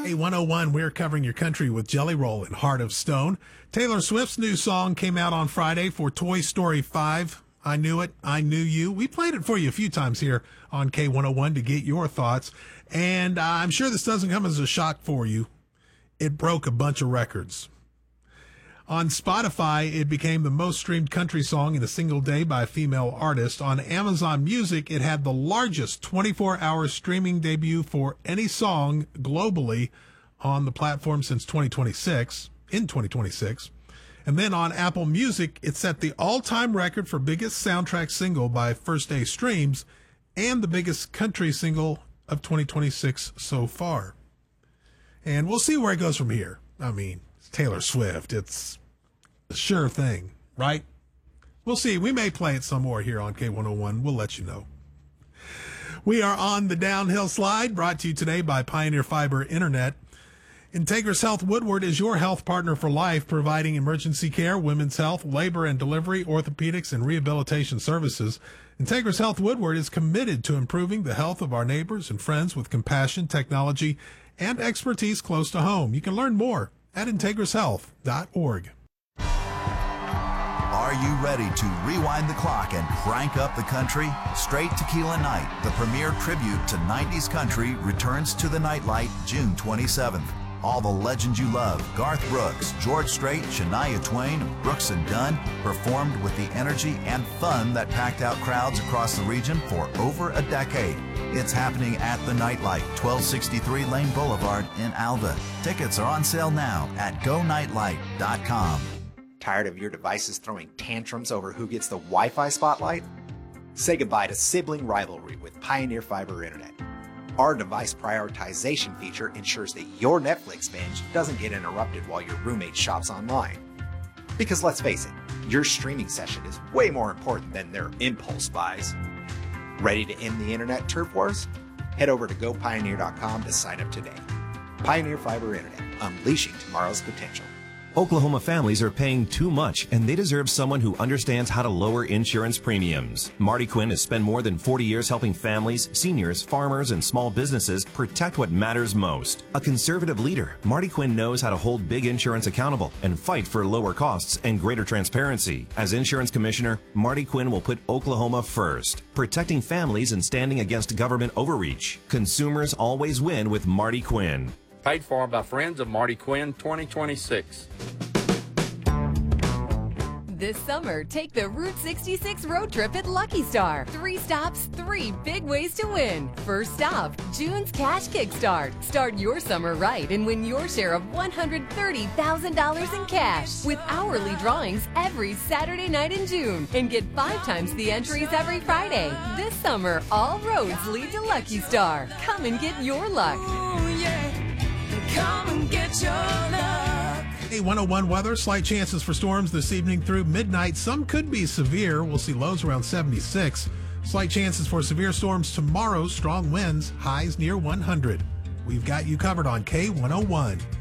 Hey, 101, we're covering your country with Jelly Roll and Heart of Stone. Taylor Swift's new song came out on Friday for Toy Story 5. I Knew It, I Knew You. We played it for you a few times here on K101 to get your thoughts. And I'm sure this doesn't come as a shock for you. It broke a bunch of records. On Spotify, it became the most streamed country song in a single day by a female artist. On Amazon Music, it had the largest 24-hour streaming debut for any song globally on the platform since 2026, in 2026. And then on Apple Music, it set the all-time record for biggest soundtrack single by first-day streams and the biggest country single of 2026 so far. And we'll see where it goes from here. I mean, Taylor Swift, it's a sure thing, right? We'll see. We may play it some more here on K101. We'll let you know. We are on the downhill slide, brought to you today by Pioneer Fiber Internet. Integris Health Woodward is your health partner for life, providing emergency care, women's health, labor and delivery, orthopedics, and rehabilitation services. Integris Health Woodward is committed to improving the health of our neighbors and friends with compassion, technology, and expertise close to home. You can learn more at IntegrisHealth.org. Are you ready to rewind the clock and crank up the country? Straight Tequila Night, the premier tribute to 90s country, returns to the Nightlight June 27th. All the legends you love, Garth Brooks, George Strait, Shania Twain, Brooks and Dunn, performed with the energy and fun that packed out crowds across the region for over a decade. It's happening at the Nightlight, 1263 Lane Boulevard in Alva. Tickets are on sale now at GoNightlight.com. Tired of your devices throwing tantrums over who gets the Wi-Fi spotlight? Say goodbye to sibling rivalry with Pioneer Fiber Internet. Our device prioritization feature ensures that your Netflix binge doesn't get interrupted while your roommate shops online. Because let's face it, your streaming session is way more important than their impulse buys. Ready to end the internet turf wars? Head over to GoPioneer.com to sign up today. Pioneer Fiber Internet, unleashing tomorrow's potential. Oklahoma families are paying too much, and they deserve someone who understands how to lower insurance premiums. Marty Quinn has spent more than 40 years helping families, seniors, farmers, and small businesses protect what matters most. A conservative leader, Marty Quinn knows how to hold big insurance accountable and fight for lower costs and greater transparency. As insurance commissioner, Marty Quinn will put Oklahoma first, protecting families and standing against government overreach. Consumers always win with Marty Quinn. Paid for by Friends of Marty Quinn 2026. This summer, take the Route 66 road trip at Lucky Star. 3 stops, 3 big ways to win. First stop, June's Cash Kickstart. Start your summer right and win your share of $130,000 in cash with hourly drawings every Saturday night in June. And get 5 times the entries every Friday. This summer, all roads lead to Lucky Star. Come and get your luck. Ooh, yeah. Come and get your luck. Hey, 101 weather, slight chances for storms this evening through midnight. Some could be severe. We'll see lows around 76. Slight chances for severe storms tomorrow. Strong winds, highs near 100. We've got you covered on K101.